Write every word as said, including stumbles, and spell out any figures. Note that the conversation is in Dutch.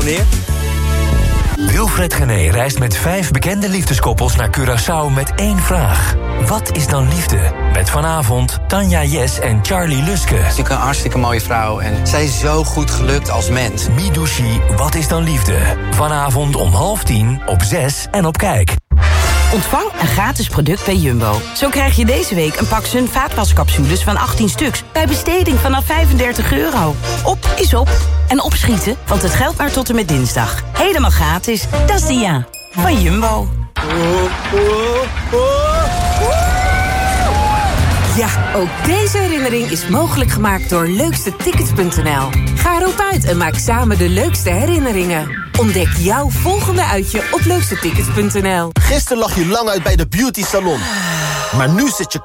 Meneer? Wilfred Genee reist met vijf bekende liefdeskoppels naar Curaçao met één vraag. Wat is dan liefde? Met vanavond Tanja Yes en Charlie Luske. Ze is natuurlijk een hartstikke mooie vrouw en zij is zo goed gelukt als mens. Midushi, wat is dan liefde? Vanavond om half tien, op zes en op Kijk. Ontvang een gratis product bij Jumbo. Zo krijg je deze week een pak Sun vaatwascapsules van achttien stuks... bij besteding vanaf vijfendertig euro. Op is op. En opschieten, want het geldt maar tot en met dinsdag. Helemaal gratis. Dat is de ja van Jumbo. Ja, ook deze herinnering is mogelijk gemaakt door leukste tickets punt n l. Ga erop uit en maak samen de leukste herinneringen. Ontdek jouw volgende uitje op leukste tickets punt n l. Gisteren lag je lang uit bij de beauty salon. Maar nu zit je